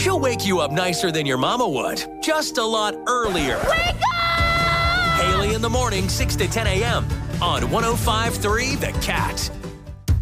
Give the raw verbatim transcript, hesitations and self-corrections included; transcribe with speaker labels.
Speaker 1: She'll wake you up nicer than your mama would, just a lot earlier.
Speaker 2: Wake up!
Speaker 1: Haley in the morning, six to ten a.m. on one oh five point three The Cat.